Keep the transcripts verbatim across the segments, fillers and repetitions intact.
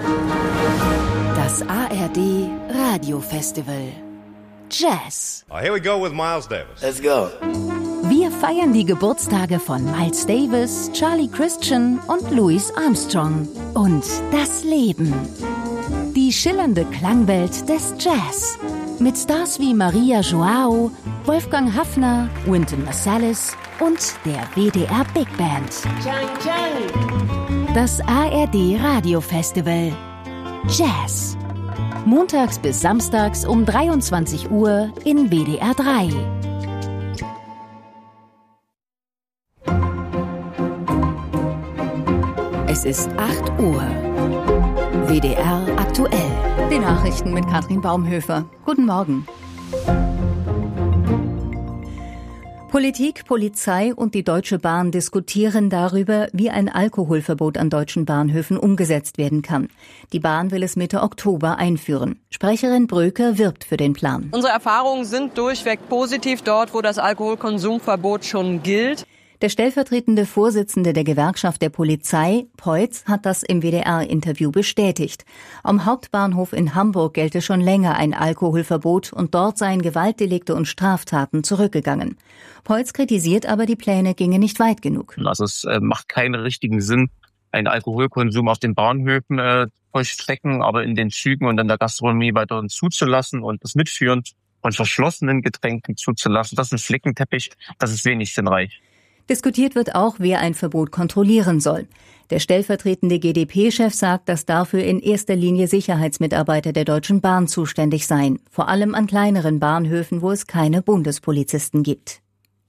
Das A R D Radiofestival Jazz. Oh, here we go with Miles Davis. Let's go. Wir feiern die Geburtstage von Miles Davis, Charlie Christian und Louis Armstrong. Und das Leben. Die schillernde Klangwelt des Jazz. Mit Stars wie Maria Joao, Wolfgang Haffner, Wynton Marsalis und der W D R Big Band. Chang, chang. Das A R D Radiofestival Jazz. Montags bis samstags um dreiundzwanzig Uhr in W D R drei. Es ist acht Uhr. W D R aktuell. Die Nachrichten mit Katrin Baumhöfer. Guten Morgen. Politik, Polizei und die Deutsche Bahn diskutieren darüber, wie ein Alkoholverbot an deutschen Bahnhöfen umgesetzt werden kann. Die Bahn will es Mitte Oktober einführen. Sprecherin Bröker wirbt für den Plan. Unsere Erfahrungen sind durchweg positiv dort, wo das Alkoholkonsumverbot schon gilt. Der stellvertretende Vorsitzende der Gewerkschaft der Polizei, Peutz, hat das im W D R-Interview bestätigt. Am Hauptbahnhof in Hamburg gelte schon länger ein Alkoholverbot und dort seien Gewaltdelikte und Straftaten zurückgegangen. Peutz kritisiert aber, die Pläne gingen nicht weit genug. Also es äh, macht keinen richtigen Sinn, einen Alkoholkonsum auf den Bahnhöfen äh, vollstrecken, aber in den Zügen und in der Gastronomie weiterhin zuzulassen und das Mitführen von verschlossenen Getränken zuzulassen. Das ist ein Flickenteppich, das ist wenig sinnreich. Diskutiert wird auch, wer ein Verbot kontrollieren soll. Der stellvertretende G D P-Chef sagt, dass dafür in erster Linie Sicherheitsmitarbeiter der Deutschen Bahn zuständig seien, vor allem an kleineren Bahnhöfen, wo es keine Bundespolizisten gibt.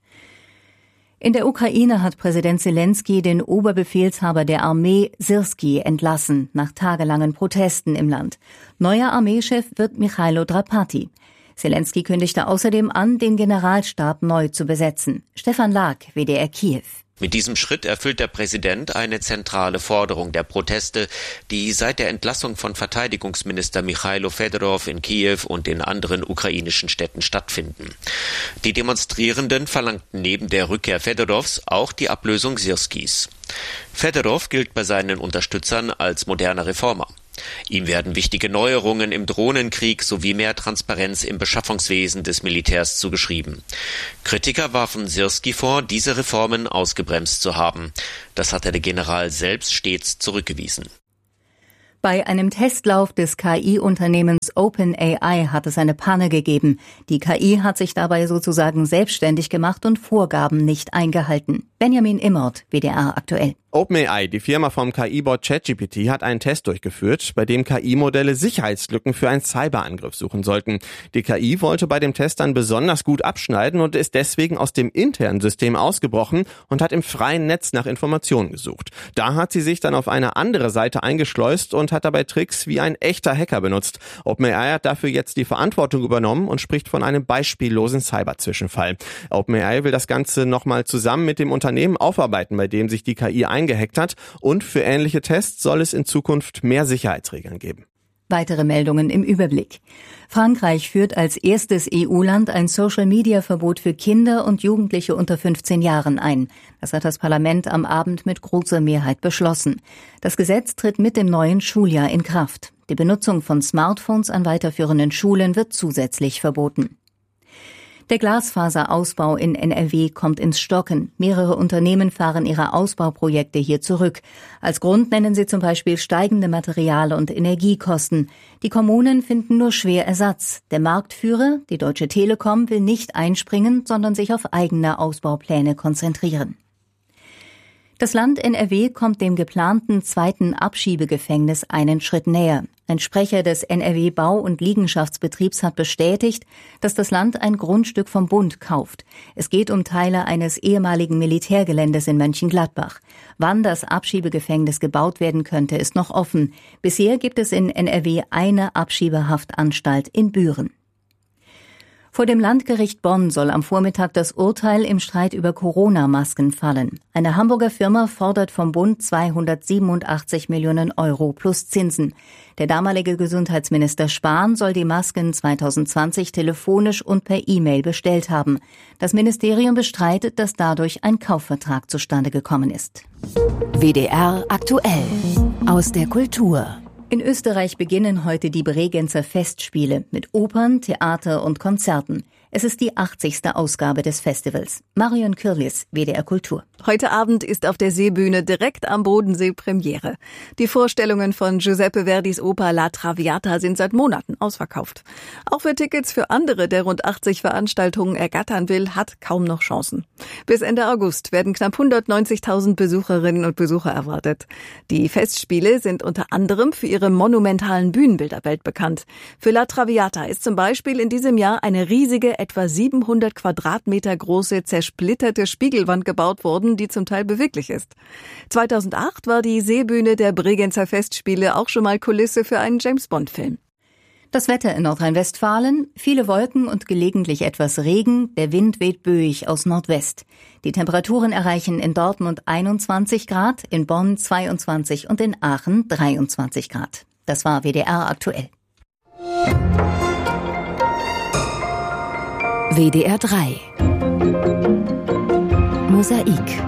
In der Ukraine hat Präsident Selenskyj den Oberbefehlshaber der Armee Syrskij entlassen, nach tagelangen Protesten im Land. Neuer Armeechef wird Michailo Drapati. Selenskyj kündigte außerdem an, den Generalstab neu zu besetzen. Stefan Lag, W D R Kiew. Mit diesem Schritt erfüllt der Präsident eine zentrale Forderung der Proteste, die seit der Entlassung von Verteidigungsminister Michailo Fedorov in Kiew und in anderen ukrainischen Städten stattfinden. Die Demonstrierenden verlangten neben der Rückkehr Fedorovs auch die Ablösung Syrskijs. Fedorov gilt bei seinen Unterstützern als moderner Reformer. Ihm werden wichtige Neuerungen im Drohnenkrieg sowie mehr Transparenz im Beschaffungswesen des Militärs zugeschrieben. Kritiker warfen Syrskij vor, diese Reformen ausgebremst zu haben. Das hatte der General selbst stets zurückgewiesen. Bei einem Testlauf des K I-Unternehmens OpenAI hat es eine Panne gegeben. Die K I hat sich dabei sozusagen selbstständig gemacht und Vorgaben nicht eingehalten. Benjamin Immert, W D R aktuell. OpenAI, die Firma vom K I-Bot ChatGPT, hat einen Test durchgeführt, bei dem K I-Modelle Sicherheitslücken für einen Cyberangriff suchen sollten. Die K I wollte bei dem Test dann besonders gut abschneiden und ist deswegen aus dem internen System ausgebrochen und hat im freien Netz nach Informationen gesucht. Da hat sie sich dann auf eine andere Seite eingeschleust und hat dabei Tricks wie ein echter Hacker benutzt. OpenAI hat dafür jetzt die Verantwortung übernommen und spricht von einem beispiellosen Cyber-Zwischenfall. OpenAI will das Ganze nochmal zusammen mit dem Unternehmen aufarbeiten, bei dem sich die K I eingehackt hat, und für ähnliche Tests soll es in Zukunft mehr Sicherheitsregeln geben. Weitere Meldungen im Überblick. Frankreich führt als erstes E U-Land ein Social-Media-Verbot für Kinder und Jugendliche unter fünfzehn Jahren ein. Das hat das Parlament am Abend mit großer Mehrheit beschlossen. Das Gesetz tritt mit dem neuen Schuljahr in Kraft. Die Benutzung von Smartphones an weiterführenden Schulen wird zusätzlich verboten. Der Glasfaserausbau in N R W kommt ins Stocken. Mehrere Unternehmen fahren ihre Ausbauprojekte hier zurück. Als Grund nennen sie zum Beispiel steigende Material- und Energiekosten. Die Kommunen finden nur schwer Ersatz. Der Marktführer, die Deutsche Telekom, will nicht einspringen, sondern sich auf eigene Ausbaupläne konzentrieren. Das Land N R W kommt dem geplanten zweiten Abschiebegefängnis einen Schritt näher. Ein Sprecher des N R W Bau- und Liegenschaftsbetriebs hat bestätigt, dass das Land ein Grundstück vom Bund kauft. Es geht um Teile eines ehemaligen Militärgeländes in Mönchengladbach. Wann das Abschiebegefängnis gebaut werden könnte, ist noch offen. Bisher gibt es in N R W eine Abschiebehaftanstalt in Büren. Vor dem Landgericht Bonn soll am Vormittag das Urteil im Streit über Corona-Masken fallen. Eine Hamburger Firma fordert vom Bund zweihundertsiebenundachtzig Millionen Euro plus Zinsen. Der damalige Gesundheitsminister Spahn soll die Masken zweitausendzwanzig telefonisch und per E-Mail bestellt haben. Das Ministerium bestreitet, dass dadurch ein Kaufvertrag zustande gekommen ist. W D R aktuell aus der Kultur. In Österreich beginnen heute die Bregenzer Festspiele mit Opern, Theater und Konzerten. Es ist die achtzigste Ausgabe des Festivals. Marion Kürlis, W D R Kultur. Heute Abend ist auf der Seebühne direkt am Bodensee Premiere. Die Vorstellungen von Giuseppe Verdis Oper La Traviata sind seit Monaten ausverkauft. Auch wer Tickets für andere der rund achtzig Veranstaltungen ergattern will, hat kaum noch Chancen. Bis Ende August werden knapp hundertneunzigtausend Besucherinnen und Besucher erwartet. Die Festspiele sind unter anderem für ihre monumentalen Bühnenbilder weltbekannt. Für La Traviata ist zum Beispiel in diesem Jahr eine riesige, etwa siebenhundert Quadratmeter große, zersplitterte Spiegelwand gebaut worden, die zum Teil beweglich ist. zweitausendacht war die Seebühne der Bregenzer Festspiele auch schon mal Kulisse für einen James-Bond-Film. Das Wetter in Nordrhein-Westfalen: viele Wolken und gelegentlich etwas Regen, der Wind weht böig aus Nordwest. Die Temperaturen erreichen in Dortmund einundzwanzig Grad, in Bonn zweiundzwanzig und in Aachen dreiundzwanzig Grad. Das war W D R aktuell. W D R drei Mosaik.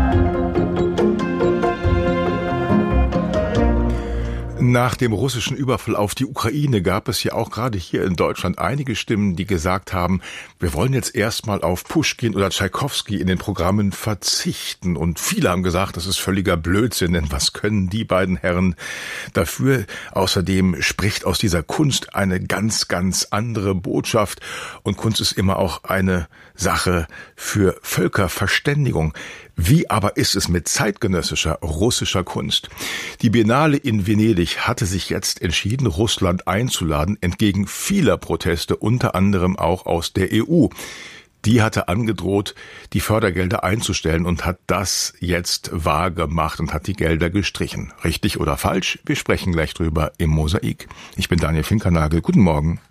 Nach dem russischen Überfall auf die Ukraine gab es ja auch gerade hier in Deutschland einige Stimmen, die gesagt haben, wir wollen jetzt erstmal auf Puschkin oder Tschaikowski in den Programmen verzichten. Und viele haben gesagt, das ist völliger Blödsinn, denn was können die beiden Herren dafür? Außerdem spricht aus dieser Kunst eine ganz, ganz andere Botschaft. Und Kunst ist immer auch eine Sache für Völkerverständigung. Wie aber ist es mit zeitgenössischer russischer Kunst? Die Biennale in Venedig hatte sich jetzt entschieden, Russland einzuladen, entgegen vieler Proteste, unter anderem auch aus der E U. Die hatte angedroht, die Fördergelder einzustellen und hat das jetzt wahrgemacht und hat die Gelder gestrichen. Richtig oder falsch? Wir sprechen gleich drüber im Mosaik. Ich bin Daniel Finkernagel. Guten Morgen.